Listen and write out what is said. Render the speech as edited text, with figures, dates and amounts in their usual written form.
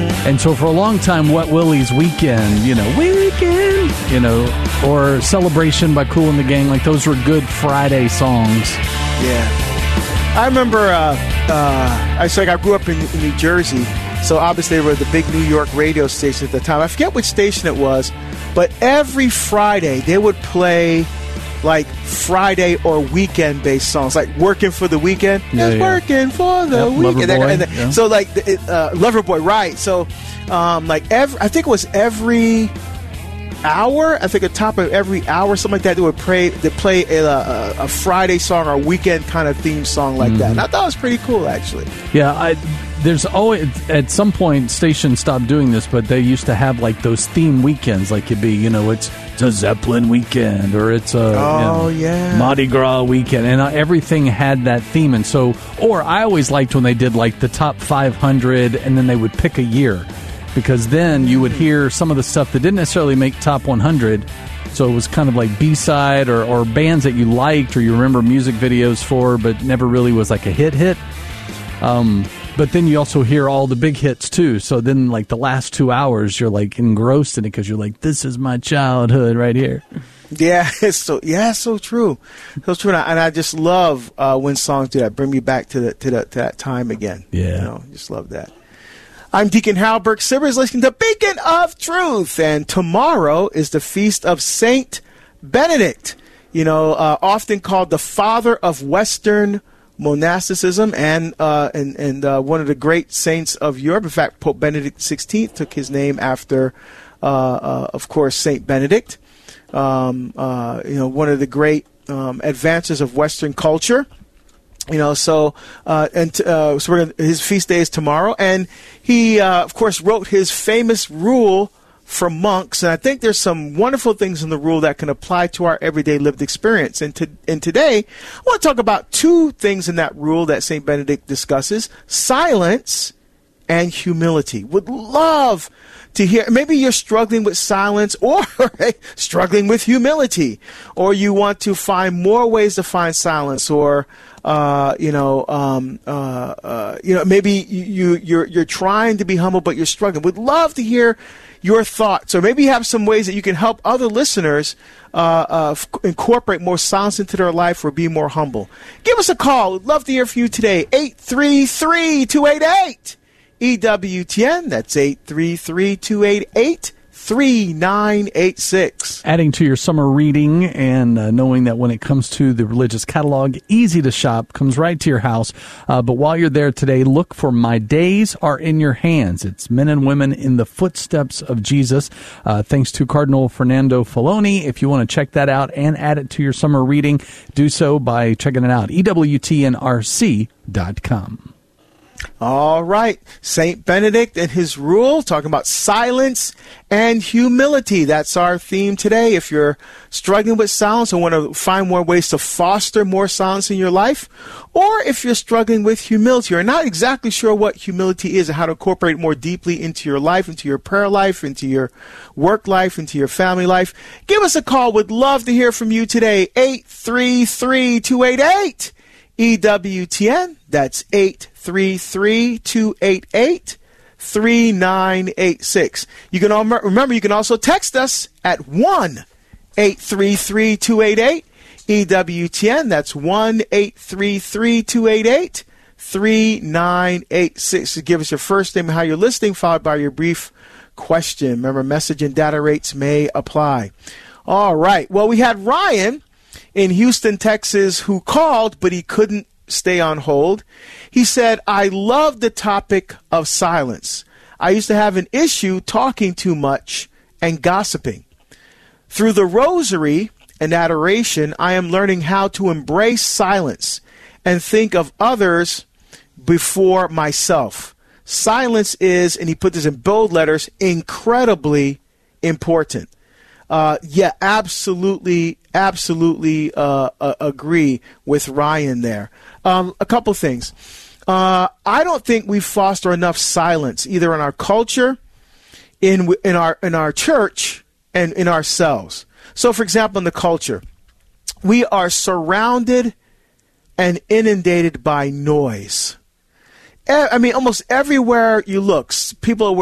And so for a long time, Wet Willie's Weekend, or Celebration by Kool and the Gang, like those were good Friday songs. Yeah. I remember, I grew up in New Jersey, so obviously they were the big New York radio station at the time. I forget which station it was, but every Friday they would play like Friday or weekend-based songs, like "Working for the Weekend." Working for the weekend. Loverboy, So like Loverboy, right? So I think it was every hour. I think at the top of every hour, something like that, they play a Friday song or a weekend kind of theme song like that. And I thought it was pretty cool, actually. Yeah, there's always, at some point, stations stopped doing this, but they used to have like those theme weekends, like it'd be, it's a Zeppelin weekend, or it's a Mardi Gras weekend, and everything had that theme. And so, or I always liked when they did like the top 500, and then they would pick a year, because then you would hear some of the stuff that didn't necessarily make top 100. So it was kind of like B-side or bands that you liked or you remember music videos for, but never really was like a hit. But then you also hear all the big hits too. So then like the last 2 hours, you're like engrossed in it because you're like, this is my childhood right here. Yeah, so true. So true. And I just love when songs do that, bring me back to that time again. Yeah. Just love that. I'm Deacon Hal Burke-Sivers, listening to Beacon of Truth. And tomorrow is the feast of Saint Benedict, often called the father of Western monasticism and one of the great saints of Europe. In fact, Pope Benedict XVI took his name after, of course, Saint Benedict. One of the great advances of Western culture. So his feast day is tomorrow, and he, of course, wrote his famous rule for monks, and I think there's some wonderful things in the rule that can apply to our everyday lived experience. And today, I want to talk about two things in that rule that St. Benedict discusses: silence and humility. Would love to hear. Maybe you're struggling with silence or struggling with humility, or you want to find more ways to find silence, or maybe you're trying to be humble, but you're struggling. Would love to hear your thoughts, or maybe you have some ways that you can help other listeners incorporate more silence into their life or be more humble. Give us a call. We'd love to hear from you today. 833-288 EWTN. That's 833-288-3986. Adding to your summer reading and knowing that when it comes to the religious catalog, easy to shop, comes right to your house. But while you're there today, look for My Days Are in Your Hands. It's men and women in the footsteps of Jesus. Thanks to Cardinal Fernando Filoni. If you want to check that out and add it to your summer reading, do so by checking it out. EWTNRC.com. All right. St. Benedict and his rule, talking about silence and humility. That's our theme today. If you're struggling with silence and want to find more ways to foster more silence in your life, or if you're struggling with humility or not exactly sure what humility is and how to incorporate it more deeply into your life, into your prayer life, into your work life, into your family life, give us a call. We'd love to hear from you today. 833-288 EWTN. That's 833-288-3986. You can remember, you can also text us at 1-833-288-EWTN. That's 1-833-288-3986. Give us your first name and how you're listening, followed by your brief question. Remember, message and data rates may apply. All right. Well, we had Ryan in Houston, Texas, who called, but he couldn't stay on hold. He said, I love the topic of silence. I used to have an issue talking too much and gossiping. Through the rosary and adoration, I am learning how to embrace silence and think of others before myself. Silence is, and he put this in bold letters, incredibly important. Absolutely agree with Ryan there. A couple things. I don't think we foster enough silence either in our culture, in our church, and in ourselves. So, for example, in the culture, we are surrounded and inundated by noise. I mean, almost everywhere you look, people are